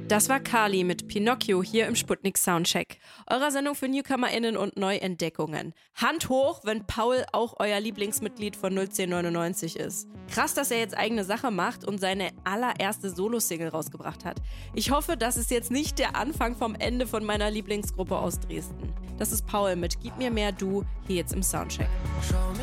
Das war Kali mit Pinocchio hier im Sputnik Soundcheck. Eurer Sendung für NewcomerInnen und Neuentdeckungen. Hand hoch, wenn Paul auch euer Lieblingsmitglied von 01099 ist. Krass, dass er jetzt eigene Sache macht und seine allererste Solo-Single rausgebracht hat. Ich hoffe, das ist jetzt nicht der Anfang vom Ende von meiner Lieblingsgruppe aus Dresden. Das ist Paul mit Gib mir mehr du, hier jetzt im Soundcheck. Schau mir